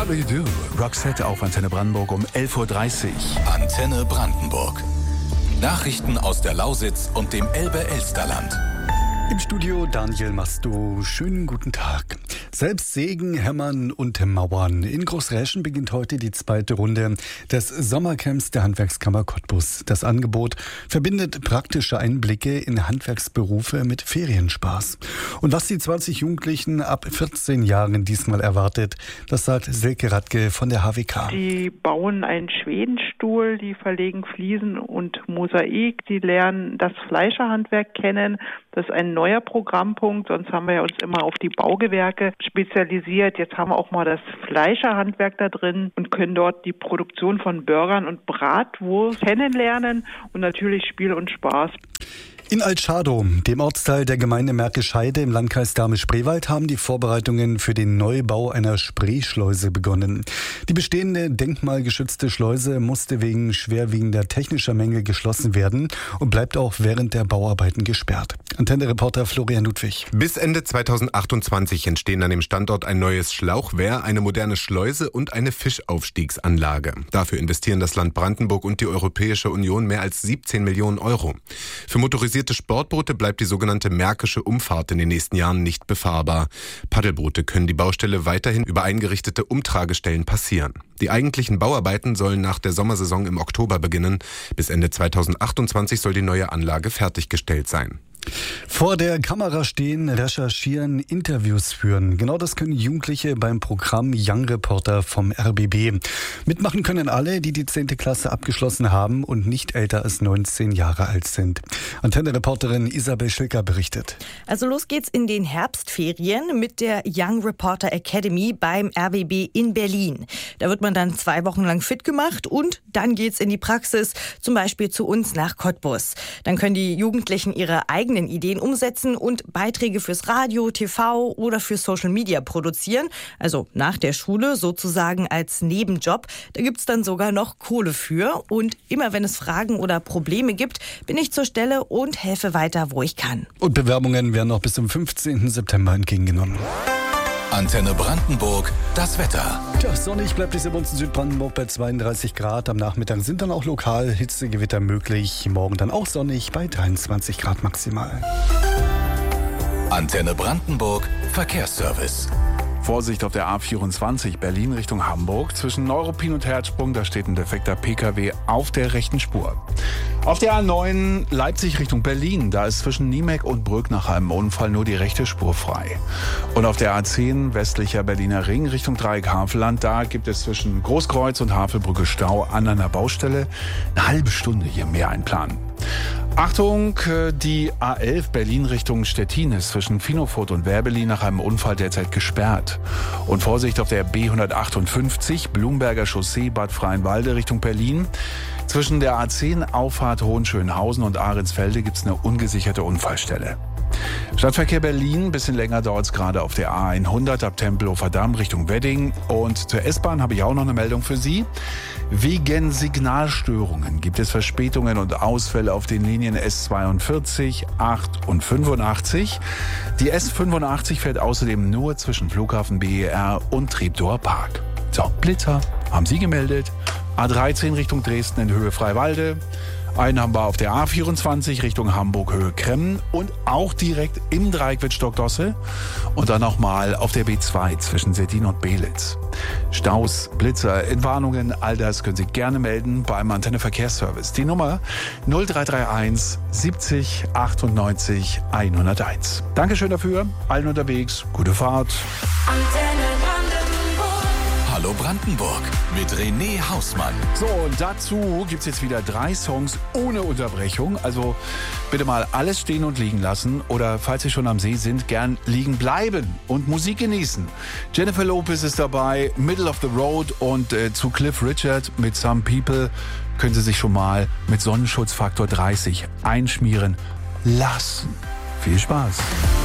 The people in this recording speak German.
How do you do? Roxette auf Antenne Brandenburg um 11.30 Uhr. Antenne Brandenburg. Nachrichten aus der Lausitz und dem Elbe-Elsterland. Im Studio Daniel Masto. Schönen guten Tag. Selbst sägen, hämmern und mauern. In Großräschen beginnt heute die zweite Runde des Sommercamps der Handwerkskammer Cottbus. Das Angebot verbindet praktische Einblicke in Handwerksberufe mit Ferienspaß. Und was die 20 Jugendlichen ab 14 Jahren diesmal erwartet, das sagt Silke Radke von der HWK. Die bauen einen Schwedenstuhl, die verlegen Fliesen und Mosaik, die lernen das Fleischerhandwerk kennen. Das ist ein neuer Programmpunkt, sonst haben wir ja uns immer auf die Baugewerke spezialisiert. Jetzt haben wir auch mal das Fleischerhandwerk da drin und können dort die Produktion von Burgern und Bratwurst kennenlernen und natürlich Spiel und Spaß. In Altschadow, dem Ortsteil der Gemeinde Märkisch-Heide im Landkreis Dahme-Spreewald, haben die Vorbereitungen für den Neubau einer Spreeschleuse begonnen. Die bestehende denkmalgeschützte Schleuse musste wegen schwerwiegender technischer Mängel geschlossen werden und bleibt auch während der Bauarbeiten gesperrt. Antenne-Reporter Florian Ludwig. Bis Ende 2028 entstehen an dem Standort ein neues Schlauchwehr, eine moderne Schleuse und eine Fischaufstiegsanlage. Dafür investieren das Land Brandenburg und die Europäische Union mehr als 17 Millionen Euro. Für motorisierte Sportboote bleibt die sogenannte Märkische Umfahrt in den nächsten Jahren nicht befahrbar. Paddelboote können die Baustelle weiterhin über eingerichtete Umtragestellen passieren. Die eigentlichen Bauarbeiten sollen nach der Sommersaison im Oktober beginnen. Bis Ende 2028 soll die neue Anlage fertiggestellt sein. Vor der Kamera stehen, recherchieren, Interviews führen. Genau das können Jugendliche beim Programm Young Reporter vom RBB. Mitmachen können alle, die die 10. Klasse abgeschlossen haben und nicht älter als 19 Jahre alt sind. Antenne-Reporterin Isabel Schilker berichtet. Also los geht's in den Herbstferien mit der Young Reporter Academy beim RBB in Berlin. Da wird man dann 2 Wochen lang fit gemacht und dann geht's in die Praxis, zum Beispiel zu uns nach Cottbus. Dann können die Jugendlichen ihre eigenen Ideen umsetzen und Beiträge fürs Radio, TV oder für Social Media produzieren. Also nach der Schule sozusagen als Nebenjob. Da gibt's dann sogar noch Kohle für. Und immer wenn es Fragen oder Probleme gibt, bin ich zur Stelle und helfe weiter, wo ich kann. Und Bewerbungen werden noch bis zum 15. September entgegengenommen. Antenne Brandenburg, das Wetter. Tja, sonnig bleibt es bei uns in Südbrandenburg bei 32 Grad. Am Nachmittag sind dann auch lokal Hitzegewitter möglich. Morgen dann auch sonnig bei 23 Grad maximal. Antenne Brandenburg, Verkehrsservice. Vorsicht auf der A24 Berlin Richtung Hamburg. Zwischen Neuruppin und Herzsprung, da steht ein defekter Pkw auf der rechten Spur. Auf der A9 Leipzig Richtung Berlin, da ist zwischen Niemek und Brück nach einem Unfall nur die rechte Spur frei. Und auf der A10 westlicher Berliner Ring Richtung Dreieck Havelland, da gibt es zwischen Großkreuz und Havelbrücke Stau an einer Baustelle. Eine halbe Stunde hier mehr einplanen. Achtung, die A11 Berlin Richtung Stettin ist zwischen Finofurt und Werbelin nach einem Unfall derzeit gesperrt. Und Vorsicht auf der B158 Blumberger Chaussee Bad Freienwalde Richtung Berlin. Zwischen der A10 Auffahrt Hohenschönhausen und Ahrensfelde gibt es eine ungesicherte Unfallstelle. Stadtverkehr Berlin, bisschen länger dauert es gerade auf der A100 ab Tempelhofer Damm Richtung Wedding. Und zur S-Bahn habe ich auch noch eine Meldung für Sie. Wegen Signalstörungen gibt es Verspätungen und Ausfälle auf den Linien S42, 8 und 85. Die S85 fährt außerdem nur zwischen Flughafen BER und Treptower Park. So, Blitzer haben Sie gemeldet. A13 Richtung Dresden in Höhe Freiwalde. Einen haben wir auf der A24 Richtung Hamburg Höhe Kremmen und auch direkt im Dreieck Wittstock-Dosse. Und dann nochmal auf der B2 zwischen Seddin und Belitz. Staus, Blitzer, Entwarnungen, all das können Sie gerne melden beim Antenne Verkehrsservice. Die Nummer 0331 70 98 101. Dankeschön dafür, allen unterwegs, gute Fahrt. Antenne Hallo Brandenburg mit René Hausmann. So, und dazu gibt's jetzt wieder 3 Songs ohne Unterbrechung. Also bitte mal alles stehen und liegen lassen oder falls Sie schon am See sind, gern liegen bleiben und Musik genießen. Jennifer Lopez ist dabei, Middle of the Road und zu Cliff Richard mit Some People können Sie sich schon mal mit Sonnenschutzfaktor 30 einschmieren lassen. Viel Spaß.